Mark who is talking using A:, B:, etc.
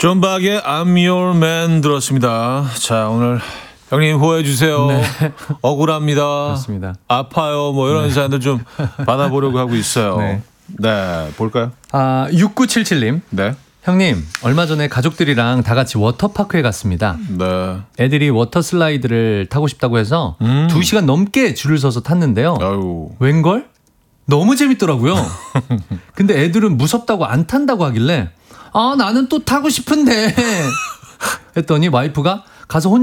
A: 존박의 I'm Your Man 들었습니다. 자, 오늘 형님 호해해 주세요.
B: 네.
A: 억울합니다.
B: 그렇습니다.
A: 아파요. 뭐 이런 사연들 좀 받아보려고 하고 있어요.
B: 네.
A: 네, 볼까요?
B: 6977님.
A: 네.
B: 형님, 얼마 전에 가족들이랑 다 같이 워터파크에 갔습니다.
A: 네.
B: 애들이 워터 슬라이드를 타고 싶다고 해서 2시간 넘게 줄을 서서 탔는데요.
A: 아유.
B: 웬걸? 너무 재밌더라고요. 근데 애들은 무섭다고 안 탄다고 하길래 나는 또 타고 싶은데 했더니 와이프가 가서 혼자